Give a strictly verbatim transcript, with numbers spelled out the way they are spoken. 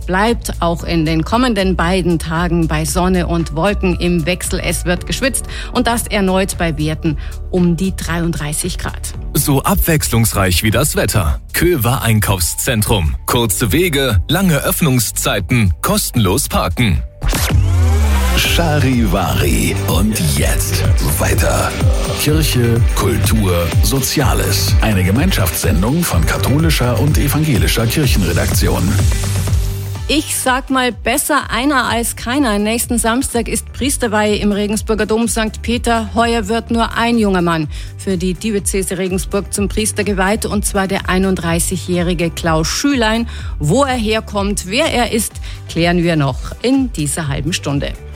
bleibt auch in den kommenden beiden Tagen bei Sonne und Wolken im Wechsel. Es wird geschwitzt und das erneut bei Werten um die dreiunddreißig Grad. So abwechslungsreich wie das Wetter. Köver Einkaufszentrum. Kurze Wege, lange Öffnungszeiten, kostenlos parken. Charivari. Und jetzt weiter. Kirche, Kultur, Soziales. Eine Gemeinschaftssendung von katholischer und evangelischer Kirchenredaktion. Ich sag mal, besser einer als keiner. Nächsten Samstag ist Priesterweihe im Regensburger Dom Sankt Peter. Heuer wird nur ein junger Mann für die Diözese Regensburg zum Priester geweiht, und zwar der einunddreißigjährige Klaus Schülein. Wo er herkommt, wer er ist, klären wir noch in dieser halben Stunde.